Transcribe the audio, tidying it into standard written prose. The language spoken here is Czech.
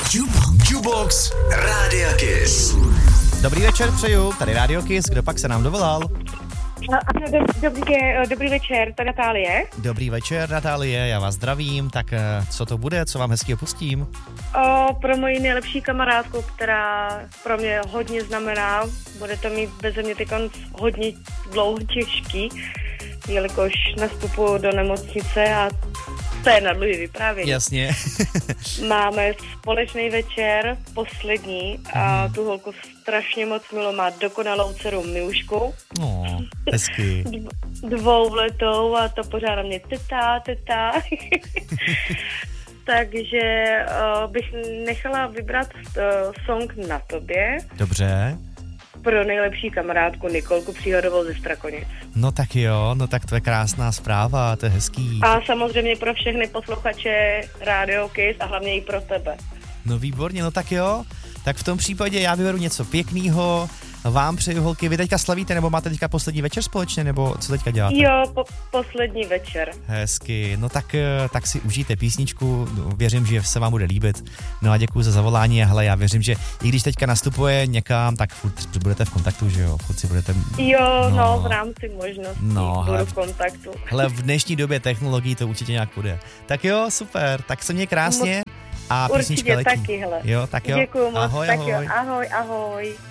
Jukebox Rádia Kiss. Dobrý večer přeju, tady Rádio Kiss, kdo pak se nám dovolal? Dobrý večer, to je Natálie. Dobrý večer, Natálie, já vás zdravím, tak co to bude, co vám hezky opustím? Pro moji nejlepší kamarádku, která pro mě hodně znamená, bude to mít beze mě teď hodně dlouho těžký, jelikož nastupuju do nemocnice a to je na dlouhý vyprávění. Jasně. Máme společný večer, poslední, a tu holku strašně moc milu, má dokonalou dceru Milušku. Hezky. 2letou a to pořád na mě teta. Takže bych nechala vybrat song Na tobě. Dobře. Pro nejlepší kamarádku Nikolku Příhodovou ze Strakonic. No tak jo, no tak to je krásná zpráva, to je hezký. A samozřejmě pro všechny posluchače Radio Kiss a hlavně i pro tebe. No výborně, no tak jo. Tak v tom případě já vyberu něco pěkného. Vám přeju, holky, vy teďka slavíte, nebo máte teďka poslední večer společně, nebo co teďka děláte? Jo, poslední večer. Hezky, no tak si užijte písničku, věřím, že se vám bude líbit. No a děkuji za zavolání a hele, já věřím, že i když teďka nastupuje někam, tak furt budete v kontaktu, že jo? Furt si budete... Jo, no v rámci možností budu v kontaktu. Hele, v dnešní době technologií to určitě nějak bude. Tak jo, super, tak se mě krásně a písnička letí. Určitě taky, hele. Jo, tak jo. Děkuju moc, ahoj, tak ahoj. jo, ahoj.